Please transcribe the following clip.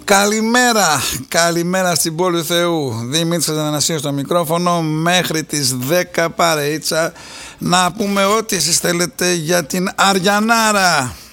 Καλημέρα, καλημέρα στην πόλη του Θεού. Δημήτρης Αθανασίου στο μικρόφωνο μέχρι τις 10 παρεΐτσα. Να πούμε ό,τι εσείς θέλετε για την Αριανάρα.